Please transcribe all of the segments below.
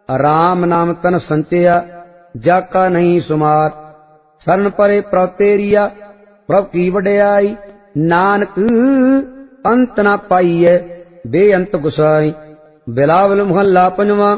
राम नाम तन संचया, जाका नहीं सुमार। शरण परे प्रभ तेरिया, प्रभ की वड्याई। नानक अंत ना पाईए, बेअंत गुसाई। बिलावल महला पंजवा।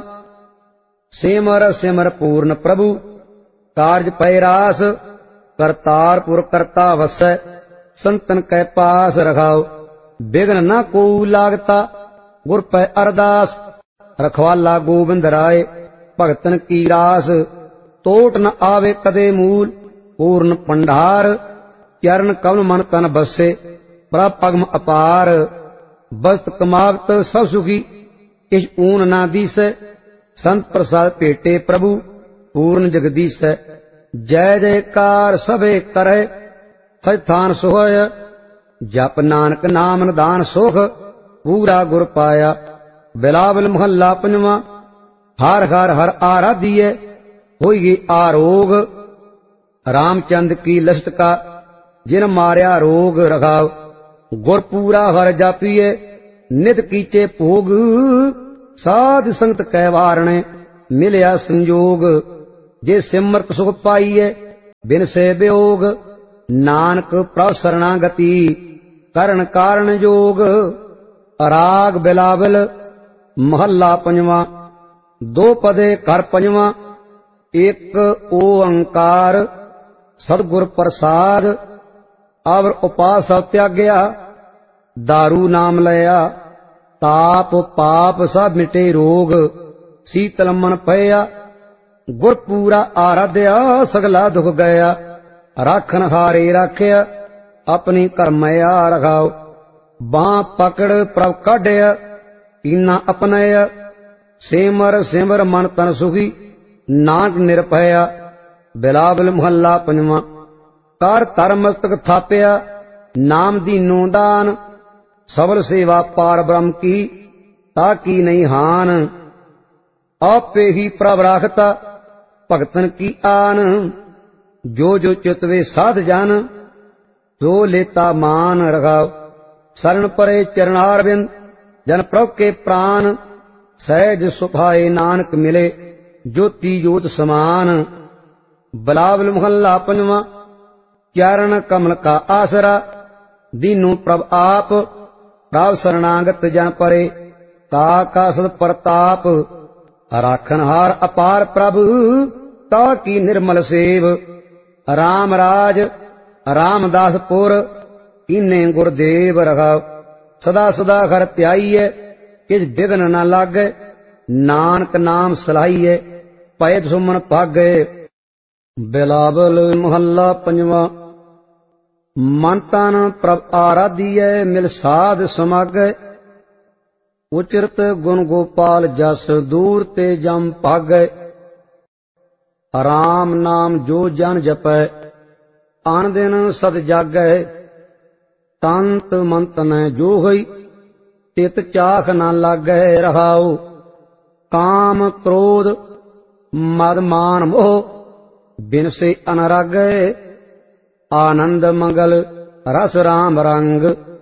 सिमर सिमर पूर्ण प्रभु, कारज पै रास। करतारपुर करता वसै, संतन कै पास रखाओ। बिघ्न न को लागता, गुर पै अरदास। रखवाला गोबिंद राय, भगतन की रास। टोट न आवे कदे मूल, पूर्ण पंडार। चरण कमल मन तन बसे, प्रभ अगम अपार। बस्त कमावत सब सुखी, किछ ऊन ना दीसै। संत प्रसाद भेटे प्रभु, पूर्ण जगदीसै। जय जयकार सभे करे, सच थान सोहय। जप नानक नाम निदान सुख, पूरा गुर पाया। बिलावल महला पंजवा। हर हर हर आराधिए, होइए आरोग। रामचंद की लसत का, जिन मारया रोग रखाव। गुर पूरा हर जापिए, नित कीचे भोग। साध संगत कै वारणे, मिलया संजोग। जे सिमरत सुख पाइए, बिन से वियोग। नानक प्रभ शरणागति, करण कारण जोग। राग बिलावल महला पंजवा। दो पदे कर पंजवा। एक ओंकार, सतगुर प्रसाद। अवर उपास त्यागया, दारू नाम लया। ताप पाप सब मिटे रोग, शीतल मन पया। गुर पूरा आराध्या, सगला दुख गया। राखन हारे राख्या, अपनी करमया रखाओ। बाँ पकड़ प्रभ काढ़या, कीना अपनाया। सिमर सिमर मन तन सुखी, नानक निरपया। बिलावल महला पंजवा। कर तर मस्तक थापया, नाम दीनो दान। सबल सेवा पार ब्रह्म की, ताकी नहीं हान। आपे ही प्रभ राखता, भगतन की आन। जो जो चितवे साध जान, जो लेता मान रखाओ। शरण परे चरणारविंद, जन प्रभ के प्राण। सहज सुभाए नानक मिले, ज्योति ज्योत समान। बिलावल महला पंजवा। चरण कमल का आसरा, दीनू प्रभ आप। प्रभ शरणागत जन परे, ताका सद प्रताप। राखन हार अपार प्रभु, ताकी निर्मल सेव। राम राज रामदासपुर, कीने गुरदेव रखाओ। सदा सदा घर त्याइए, किछ बिघ्न न लागे। नानक नाम सलाहिए, पै सुमन भागे। बिलावल महला पंजवा। मन तन प्रभ आराधिए, मिल साध समागे। उचरत गुण गोपाल जस, दूर ते जम भागे। राम नाम जो जन जपै, आन दिन सद जागै। तंत मंत न जो होई, तित चाख न लागै रहाओ। काम क्रोध मद मान मोह, बिन से अनरागै। आनंद मंगल रस राम रंग,